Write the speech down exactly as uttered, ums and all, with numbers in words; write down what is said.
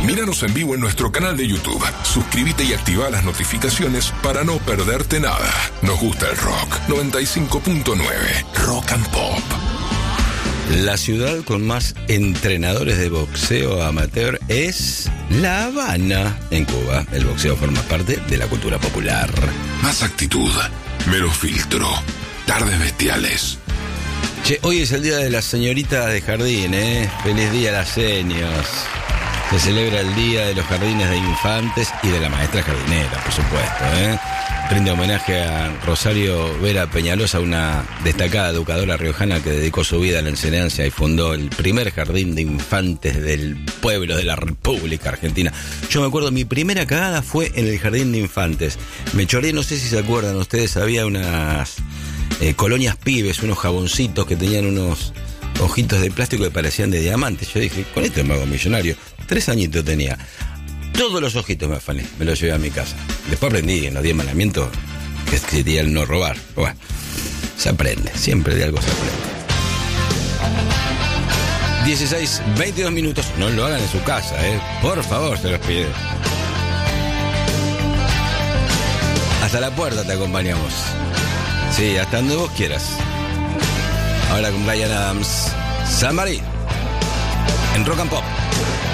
Míranos en vivo en nuestro canal de YouTube. Suscríbete y activa las notificaciones para no perderte nada. Nos gusta el rock. noventa y cinco punto nueve Rock and Pop. La ciudad con más entrenadores de boxeo amateur es La Habana, en Cuba. El boxeo forma parte de la cultura popular. Más actitud, menos filtro, tardes bestiales. Che, hoy es el día de la señorita de jardín, ¿eh? Feliz día a las seños. Se celebra el día de los jardines de infantes y de la maestra jardinera, por supuesto, ¿eh? Rinde homenaje a Rosario Vera Peñalosa, una destacada educadora riojana que dedicó su vida a la enseñanza y fundó el primer jardín de infantes del pueblo de la República Argentina. Yo me acuerdo, mi primera cagada fue en el jardín de infantes. Me choré, no sé si se acuerdan ustedes, había unas eh, colonias pibes, unos jaboncitos que tenían unos ojitos de plástico que parecían de diamantes. Yo dije, con esto me hago millonario. Tres añitos tenía. Todos los ojitos me afané, me los llevé a mi casa. Después aprendí en los diez mandamientos que sería el no robar. Bueno, se aprende, siempre de algo se aprende. dieciséis, veintidós minutos, no lo hagan en su casa, ¿eh? Por favor, se los pido. Hasta la puerta te acompañamos. Sí, hasta donde vos quieras. Ahora con Bryan Adams, Somebody, en Rock and Pop.